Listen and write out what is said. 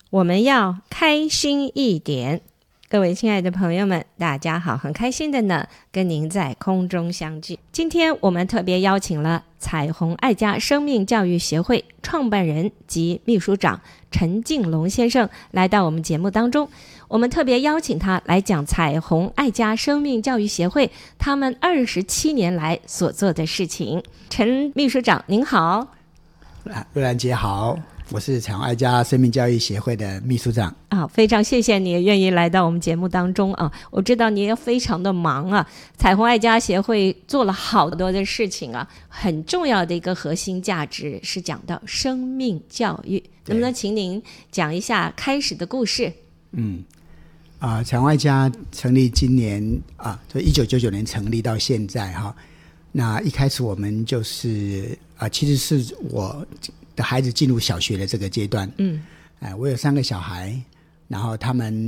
我们要开心一点。各位亲爱的朋友们，大家好，很开心的呢跟您在空中相聚。今天我们特别邀请了彩虹爱家生命教育协会创办人及秘书长陈敬龙先生来到我们节目当中。我们特别邀请他来讲彩虹爱家生命教育协会他们27年来所做的事情。陈秘书长您好。 瑞兰姐好，我是彩虹爱家生命教育协会的秘书长。 非常谢谢你愿意来到我们节目当中啊！我知道你也非常的忙啊。彩虹爱家协会做了好多的事情啊，很重要的一个核心价值是讲到生命教育，能不能请您讲一下开始的故事？ 彩虹爱家成立今年就1999年成立到现在哈。那一开始我们就是其实是我的孩子进入小学的这个阶段。我有3个小孩，然后他们